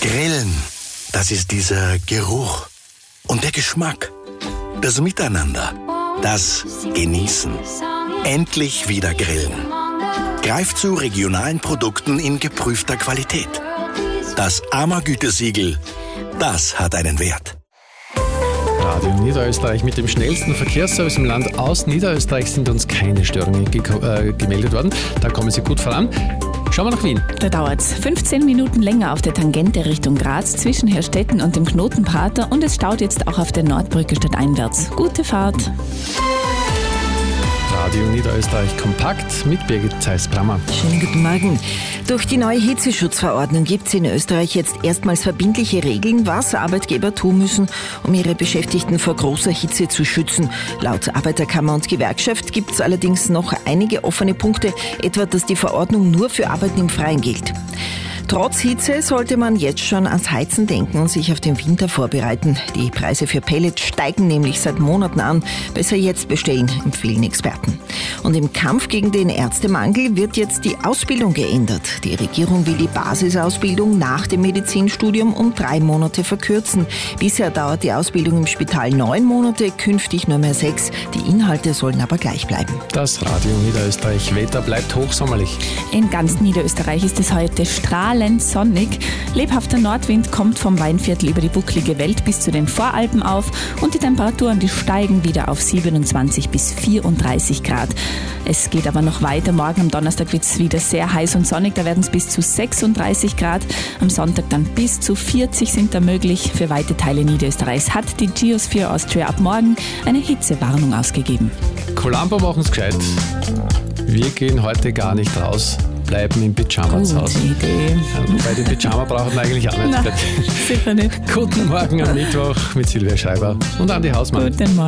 Grillen, das ist dieser Geruch und der Geschmack, das Miteinander, das Genießen. Endlich wieder grillen. Greift zu regionalen Produkten in geprüfter Qualität. Das AMA-Gütesiegel, das hat einen Wert. Radio Niederösterreich mit dem schnellsten Verkehrsservice im Land. Aus Niederösterreich sind uns keine Störungen gemeldet worden. Da kommen Sie gut voran. Schauen wir nach Wien. Da dauert es 15 Minuten länger auf der Tangente Richtung Graz zwischen Herstetten und dem Knotenprater und es staut jetzt auch auf der Nordbrücke stadteinwärts. Gute Fahrt. Radio Niederösterreich kompakt mit Birgit Zeiss-Brammer. Schönen guten Morgen. Durch die neue Hitzeschutzverordnung gibt es in Österreich jetzt erstmals verbindliche Regeln, was Arbeitgeber tun müssen, um ihre Beschäftigten vor großer Hitze zu schützen. Laut Arbeiterkammer und Gewerkschaft gibt es allerdings noch einige offene Punkte, etwa dass die Verordnung nur für Arbeiten im Freien gilt. Trotz Hitze sollte man jetzt schon ans Heizen denken und sich auf den Winter vorbereiten. Die Preise für Pellets steigen nämlich seit Monaten an. Besser jetzt bestellen, empfehlen Experten. Und im Kampf gegen den Ärztemangel wird jetzt die Ausbildung geändert. Die Regierung will die Basisausbildung nach dem Medizinstudium um 3 Monate verkürzen. Bisher dauert die Ausbildung im Spital 9 Monate, künftig nur mehr 6. Die Inhalte sollen aber gleich bleiben. Das Radio Niederösterreich Wetter bleibt hochsommerlich. In ganz Niederösterreich ist es heute strahlend sonnig. Lebhafter Nordwind kommt vom Weinviertel über die bucklige Welt bis zu den Voralpen auf und die Temperaturen, die steigen wieder auf 27 bis 34 Grad. Es geht aber noch weiter. Morgen am Donnerstag wird es wieder sehr heiß und sonnig. Da werden es bis zu 36 Grad. Am Sonntag dann bis zu 40 sind da möglich. Für weite Teile Niederösterreichs hat die Geosphere Austria ab morgen eine Hitzewarnung ausgegeben. Columbo machen's gescheit. Wir gehen heute gar nicht raus. Bleiben im Pyjama zu Hause. Gute Idee. Ja, wobei den Pyjama brauchen wir eigentlich auch nicht. Nein, sicher nicht. Guten Morgen am Mittwoch mit Silvia Schreiber und Andi Hausmann. Guten Morgen.